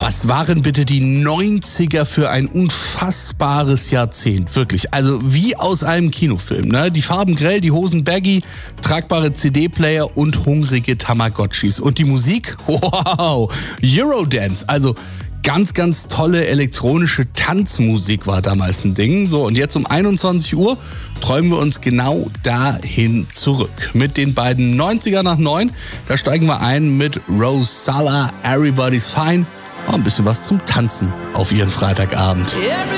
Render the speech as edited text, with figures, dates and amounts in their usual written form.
Was waren bitte die 90er für ein unfassbares Jahrzehnt, wirklich. Also wie aus einem Kinofilm, ne? Die Farben grell, die Hosen baggy, tragbare CD-Player und hungrige Tamagotchis. Und die Musik? Wow! Eurodance, also ganz, ganz tolle elektronische Tanzmusik war damals ein Ding. So, und jetzt um 21 Uhr träumen wir uns genau dahin zurück. Mit den beiden 90er nach 9, da steigen wir ein mit Rosalla, Everybody's Fine. Ein bisschen was zum Tanzen auf ihren Freitagabend.